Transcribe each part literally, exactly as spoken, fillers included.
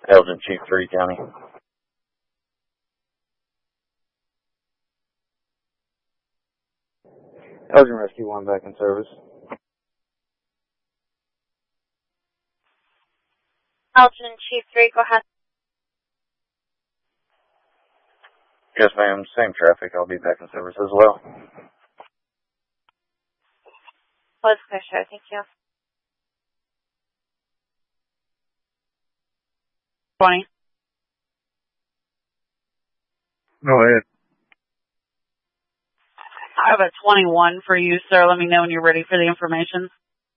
Elgin Chief three County. Elgin Rescue one back in service. Elgin Chief three, go ahead. Yes, ma'am. Same traffic. I'll be back in service as well. Let's go, sure. Thank you. twenty. Go ahead. I have a twenty-one for you, sir. Let me know when you're ready for the information.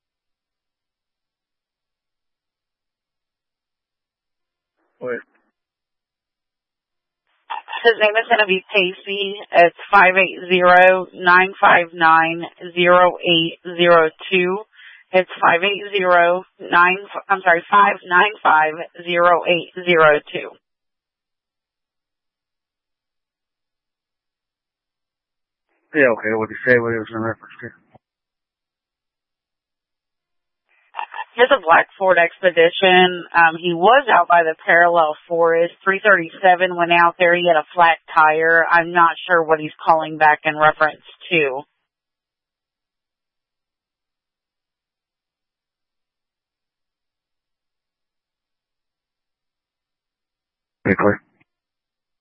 Wait. His name is going to be Pacey. It's five eight zero, nine five nine, zero eight zero two. It's five eight zero, nine, I'm sorry, five nine five, zero eight zero two. Yeah, okay. What did you say? What it was in reference to? Here's a black Ford Expedition. Um, he was out by the parallel forest. three thirty-seven went out there. He had a flat tire. I'm not sure what he's calling back in reference to. Pretty clear.